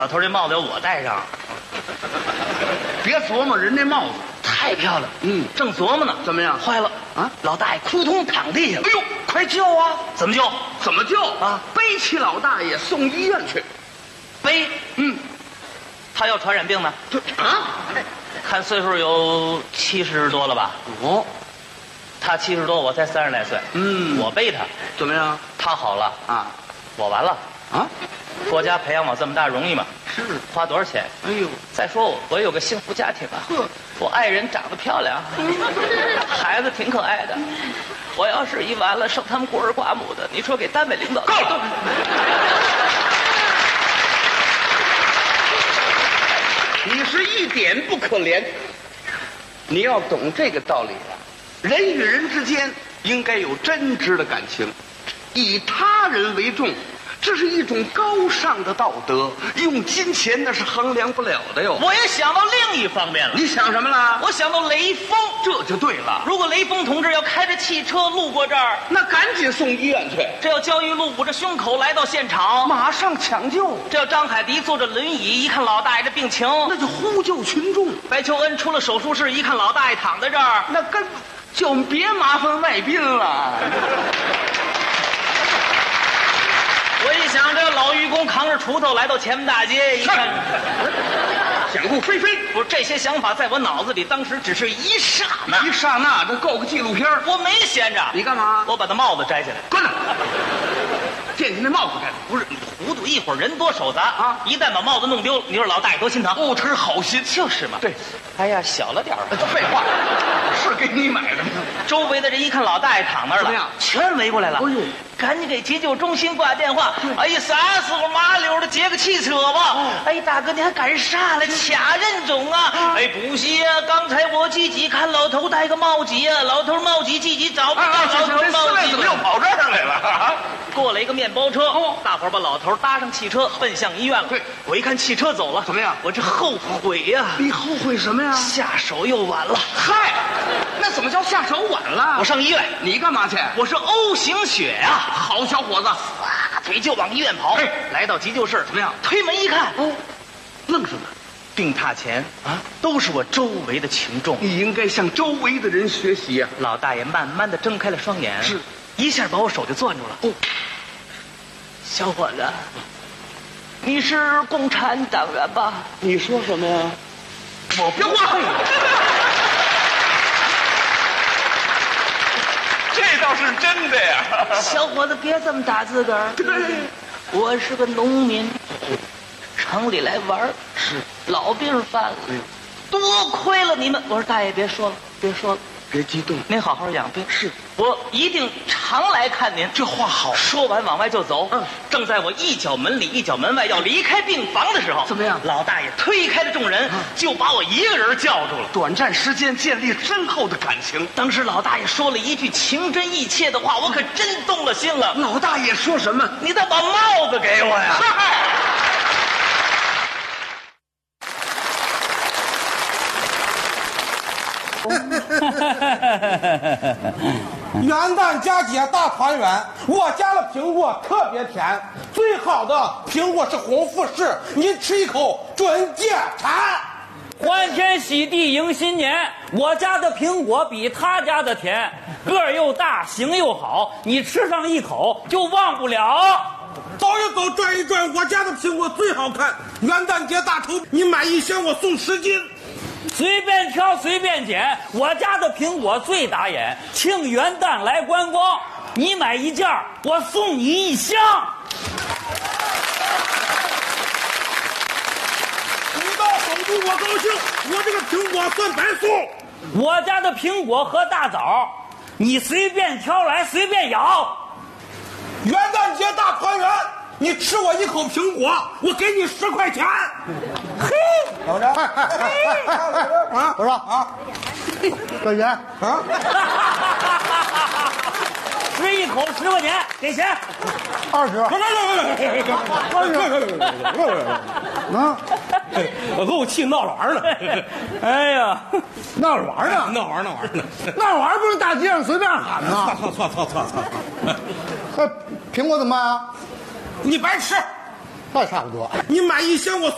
老头，这帽子要我戴上， 别琢磨人那帽子太漂亮。正琢磨呢， 怎么样？ 坏了啊！ 老大爷扑通躺地下了。 哎呦，快救啊！ 怎么救？ 怎么救啊？ 背起老大爷送医院去。 背？他要传染病呢？看岁数有70多了吧？ 哦， 他70多，我才30来岁。我背他怎么样？ 他好了啊， 我完了啊！ 国家培养我这么大容易吗？ 是， 花多少钱？ 哎呦， 再说我有个幸福家庭啊，我爱人长得漂亮，孩子挺可爱的。我要是一完了生他们孤儿寡母的，你说给单位领导够了。你是一点不可怜，你要懂这个道理啊。人与人之间应该有真挚的感情，以他人为重，这是一种高尚的道德。用金钱那是衡量不了的哟。 我也想到另一方面了。 你想什么了？ 我想到雷锋， 这就对了。 如果雷锋同志要开着汽车路过这儿， 那赶紧送医院去。 这要焦裕禄捂着胸口来到现场， 马上抢救。 这要张海迪坐着轮椅，一看老大爷这病情， 那就呼救群众。 白求恩出了手术室，一看老大爷躺在这儿， 那跟就别麻烦外宾了。 我一想，这老愚公扛着锄头来到前门大街，一看， 想入非非。 不是这些想法在我脑子里，当时只是一刹那， 一刹那，这够个纪录片。 我没闲着。 你干嘛？ 我把他帽子摘下来。 滚！惦记那帽子干？ 不是你糊涂，一会儿人多手杂啊！ 一旦把帽子弄丢了，你说老大爷多心疼。 哦，他是好心。 就是嘛。 对。 哎呀，小了点儿。 废话，是给你买的吗？ 周围的人一看老大爷躺那儿了， 怎么样？ 全围过来了。 哎呦， 赶紧给急救中心挂电话。哎呀，啥时候麻溜的接个汽车吧？哎，大哥，你还干啥了？掐人中啊！哎，不是啊，刚才我自己看老头戴个帽子啊，老头帽子自己找不到。老头帽子怎么又跑这儿来了？ 过来一个面包车，大伙儿把老头搭上汽车，奔向医院了。 对， 我一看汽车走了， 怎么样？ 我这后悔呀！ 你后悔什么呀？ 下手又晚了。 嗨，那怎么叫下手晚了？ 我上医院， 你干嘛去？ 我是 O 型血呀！ 好小伙子， 撒腿就往医院跑。来到急救室， 怎么样？ 推门一看， 愣什么？ 病榻前啊，都是我周围的群众。 你应该向周围的人学习呀。 老大爷慢慢的睁开了双眼， 是， 一下把我手就攥住了。小伙子，你是共产党员吧？ 你说什么呀？ 我别话。 这倒是真的呀。 小伙子，别这么打自个儿。 对， 我是个农民，城里来玩儿，是老病犯了，多亏了你们。我说大爷，别说了，别说了， 别激动， 您好好养病。 是， 我一定常来看您。 这话好。 说完往外就走。正在我一脚门里一脚门外要离开病房的时候， 怎么样？ 老大爷推开了众人，就把我一个人叫住了。 短暂时间建立深厚的感情。 当时老大爷说了一句情真意切的话，我可真动了心了。 老大爷说什么？ 你再把帽子给我呀！ 元旦佳节大团圆，我家的苹果特别甜，最好的苹果是红富士，您吃一口准解馋。 欢天喜地迎新年，我家的苹果比他家的甜，个儿又大，形又好，你吃上一口就忘不了。 走一走，转一转，我家的苹果最好看。元旦节大头，你买1箱我送10斤。 随便挑随便捡，我家的苹果最打眼，庆元旦来观光，你买1件我送你1箱。 你到手部我高兴，我这个苹果算白送。 我家的苹果和大枣，你随便挑来随便咬。 元旦节大团圆，你吃我一口苹果，我给你10块钱。 嘿， 怎么着？啊，我说啊，多少钱啊？ 吃一口10块钱，给钱。 20。啊！ 我给我气闹着玩呢。 哎呀， 闹着玩呢， 闹玩呢。 闹玩不是大街上随便喊呢。 错。 苹果怎么办啊？ 你白吃， 那差不多。 你买1箱我